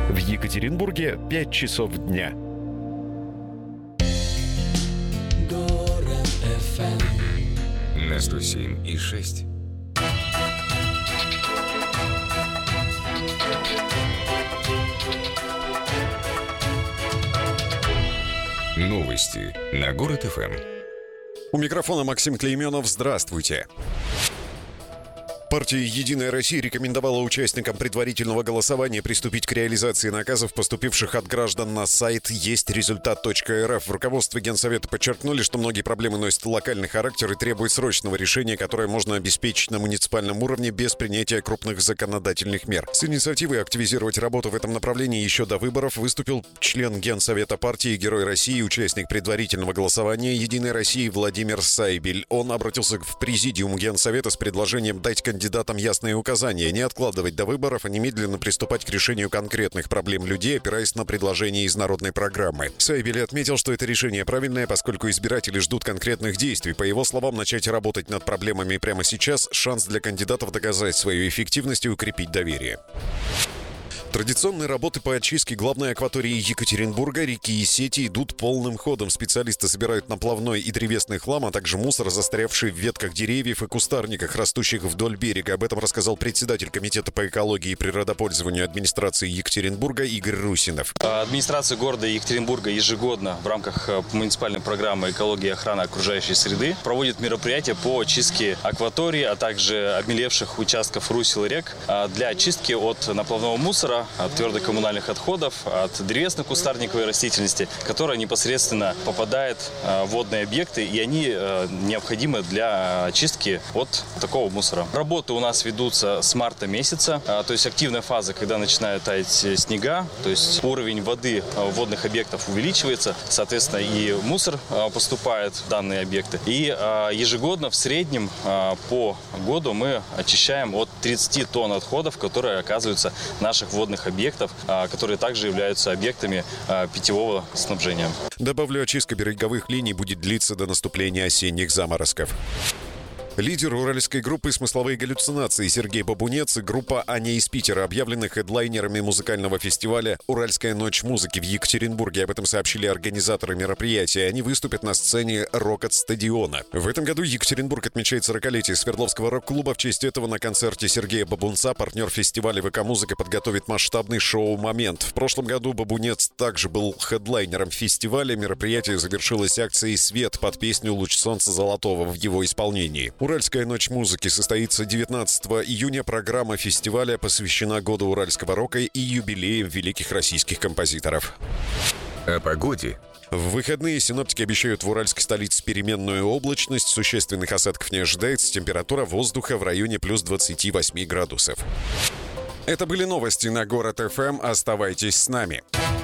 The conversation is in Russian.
В Екатеринбурге 5 часов дня. Город FM на 107,6. Новости на Город ФМ. У микрофона Максим Клейменов. Здравствуйте. Партия «Единая Россия» рекомендовала участникам предварительного голосования приступить к реализации наказов, поступивших от граждан на сайт естьрезультат.рф. В руководстве Генсовета подчеркнули, что многие проблемы носят локальный характер и требуют срочного решения, которое можно обеспечить на муниципальном уровне без принятия крупных законодательных мер. С инициативой активизировать работу в этом направлении еще до выборов выступил член Генсовета партии «Герой России», участник предварительного голосования «Единой России» Владимир Сайбель. Он обратился в президиум Генсовета с предложением дать кандидатам ясные указания, не откладывать до выборов, а немедленно приступать к решению конкретных проблем людей, опираясь на предложения из народной программы. Сайбель отметил, что это решение правильное, поскольку избиратели ждут конкретных действий. По его словам, начать работать над проблемами прямо сейчас – шанс для кандидатов доказать свою эффективность и укрепить доверие. Традиционные работы по очистке главной акватории Екатеринбурга, реки и сети идут полным ходом. Специалисты собирают наплавной и древесный хлам, а также мусор, застрявший в ветках деревьев и кустарниках, растущих вдоль берега. Об этом рассказал председатель Комитета по экологии и природопользованию администрации Екатеринбурга Игорь Русинов. Администрация города Екатеринбурга ежегодно в рамках муниципальной программы «Экология и охрана окружающей среды» проводит мероприятия по очистке акватории, а также обмелевших участков русел и рек для очистки от наплавного мусора, от твердых коммунальных отходов, от древесно-кустарниковой растительности, которая непосредственно попадает в водные объекты, и они необходимы для очистки от такого мусора. Работы у нас ведутся с марта месяца, то есть активная фаза, когда начинают таять снега, то есть уровень воды водных объектов увеличивается, соответственно, и мусор поступает в данные объекты. И ежегодно в среднем по году мы очищаем от 30 тонн отходов, которые оказываются в наших водных объектов, которые также являются объектами питьевого снабжения. Добавлю, очистка береговых линий будет длиться до наступления осенних заморозков. Лидер уральской группы «Смысловые галлюцинации» Сергей Бабунец и группа «Аня из Питера» объявлены хедлайнерами музыкального фестиваля «Уральская ночь музыки» в Екатеринбурге. Об этом сообщили организаторы мероприятия. Они выступят на сцене «Рокот-стадиона». В этом году Екатеринбург отмечает 40-летие Свердловского рок-клуба. В честь этого на концерте Сергея Бабунца партнер фестиваля ВК-музыка подготовит масштабный шоу-момент. В прошлом году Бабунец также был хедлайнером фестиваля. Мероприятие завершилось акцией «Свет» под песню «Луч солнца золотого» в его исполнении. Уральская ночь музыки состоится 19 июня. Программа фестиваля посвящена году уральского рока и юбилеям великих российских композиторов. О погоде. В выходные синоптики обещают в уральской столице переменную облачность. Существенных осадков не ожидается. Температура воздуха в районе плюс 28 градусов. Это были новости на Город ФМ. Оставайтесь с нами.